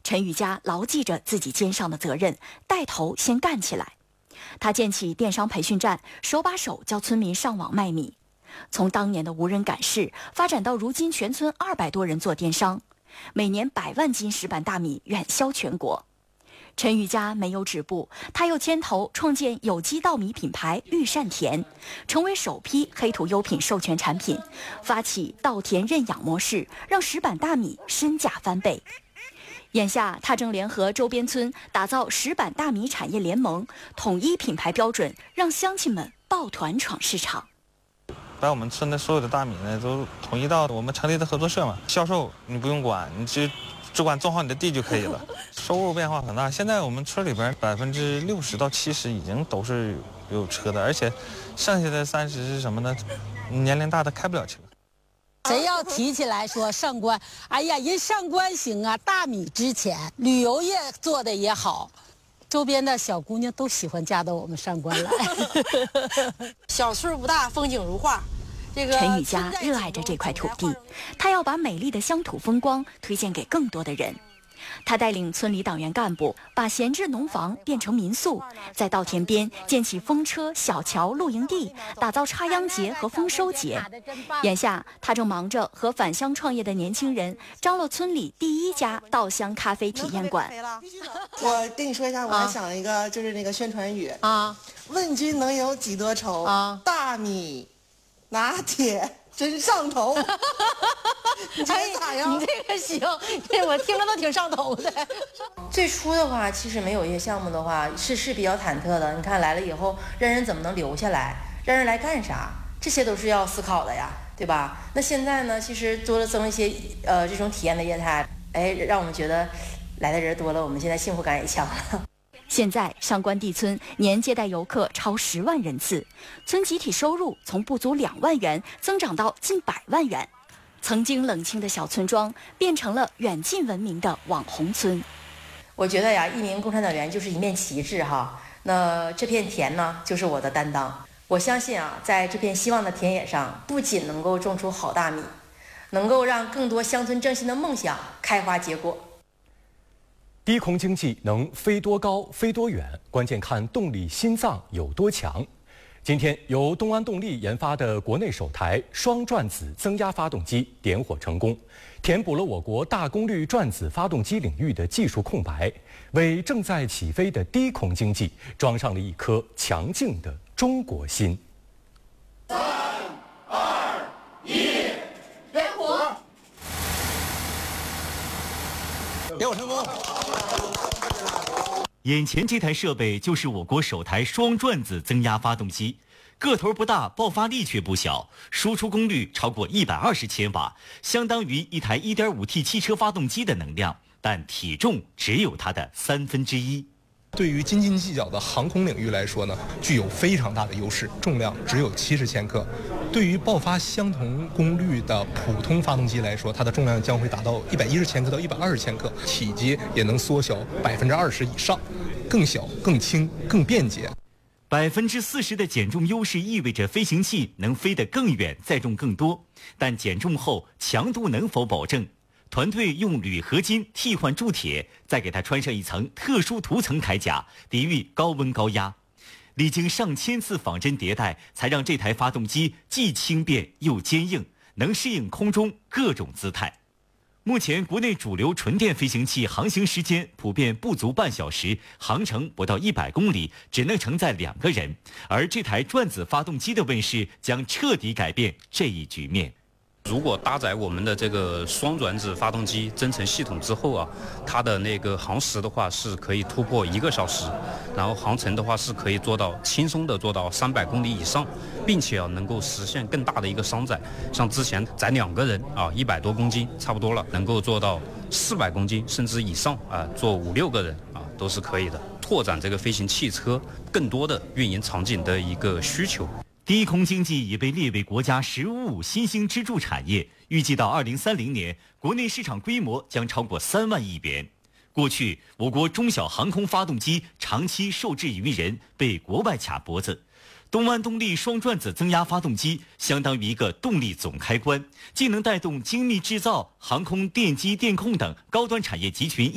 陈宇佳牢记着自己肩上的责任，带头先干起来。他建起电商培训站，手把手教村民上网卖米。从当年的无人赶市，发展到如今全村200多人做电商，每年100万斤石板大米远销全国。陈宇佳没有止步，他又牵头创建有机稻米品牌御善田，成为首批黑土优品授权产品，发起稻田认养模式，让石板大米身价翻倍。眼下，他正联合周边村打造石板大米产业联盟，统一品牌标准，让乡亲们抱团闯市场。 把我们村的所有的大米呢，都统一到我们成立的合作社嘛，销售你不用管，你只管种好你的地就可以了。收入变化很大，现在我们村里边60%到70%已经都是有车的，而且剩下的30%是什么呢？年龄大的开不了车。 谁要提起来说上官，哎呀，人上官行啊，大米值钱，旅游业做的也好，周边的小姑娘都喜欢嫁到我们上官来。 小岁不大，风景如画。 陈宇佳热爱着这块土地，他要把美丽的乡土风光推荐给更多的人。他带领村里党员干部把闲置农房变成民宿，在稻田边建起风车、小桥、露营地，打造插秧节和丰收节。眼下，他正忙着和返乡创业的年轻人张罗村里第1家稻香咖啡体验馆。 我跟你说一下，我还想了一个，就是那个宣传语啊：问君能有几多愁啊？大米拿铁真上头。你觉得咋样？ 你这个行，我听着都挺上头的。最初的话，其实没有一些项目的话，是比较忐忑的。你看来了以后，让人怎么能留下来？让人来干啥？这些都是要思考的呀，对吧？那现在呢，其实多了增一些这种体验的业态，哎，让我们觉得来的人多了，我们现在幸福感也强了。 现在上官地村年接待游客超10万人次，村集体收入从不足2万元增长到近100万元。曾经冷清的小村庄变成了远近闻名的网红村。 我觉得呀，一名共产党员就是一面旗帜哈。那这片田呢，就是我的担当。我相信啊，在这片希望的田野上，不仅能够种出好大米，能够让更多乡村振兴的梦想开花结果。 低空经济能飞多高、飞多远，关键看动力心脏有多强。今天，由东安动力研发的国内首台双转子增压发动机点火成功，填补了我国大功率转子发动机领域的技术空白，为正在起飞的低空经济装上了一颗强劲的中国心。 3、2、1，点火！ 点火成功！ 眼前这台设备就是我国首台双转子增压发动机，个头不大，爆发力却不小，输出功率超过120千瓦，相当于一台 1.5T 汽车发动机的能量，但体重只有它的1/3。 对于斤斤计较的航空领域来说呢，具有非常大的优势，重量只有70千克。对于爆发相同功率的普通发动机来说，它的重量将会达到110千克到120千克，体积也能缩小20%以上，更小、更轻、更便捷。 40%的减重优势意味着飞行器能飞得更远，载重更多，但减重后强度能否保证？团队用铝合金替换铸铁，再给它穿上一层特殊涂层铠甲，抵御高温高压。历经上千次仿真迭代，才让这台发动机既轻便又坚硬，能适应空中各种姿态。目前国内主流纯电飞行器航行时间普遍不足半小时，航程不到100公里，只能承载2个人。而这台转子发动机的问世，将彻底改变这一局面。 如果搭载我们的这个双转子发动机增程系统之后啊，它的那个航时的话是可以突破1个小时，然后航程的话是可以轻松的做到300公里以上，并且能够实现更大的一个商载，像之前载2个人啊，100多公斤差不多了，能够做到400公斤甚至以上啊，做5、6个人啊都是可以的，拓展这个飞行汽车更多的运营场景的一个需求。 低空经济已被列为国家“15+5”新兴支柱产业，预计到2030年，国内市场规模将超过3万亿元。过去，我国中小航空发动机长期受制于人，被国外卡脖子。东安动力双转子增压发动机相当于一个动力总开关，既能带动精密制造、航空电机电控等高端产业集群